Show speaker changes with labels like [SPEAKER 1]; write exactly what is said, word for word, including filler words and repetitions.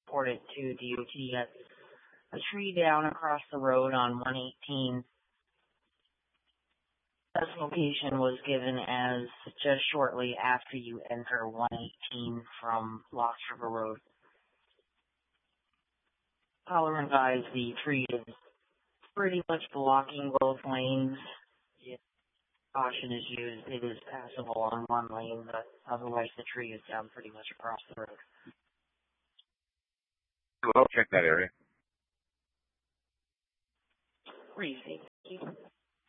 [SPEAKER 1] reported to D O T that a tree down across the road on one eighteen. This location was given as just shortly after you enter one eighteen from Lost River Road. Caller advised the tree is pretty much blocking both lanes. If caution is used, it is passable on one lane, but otherwise the tree is down pretty much across the road.
[SPEAKER 2] Well, check that area.
[SPEAKER 1] Received.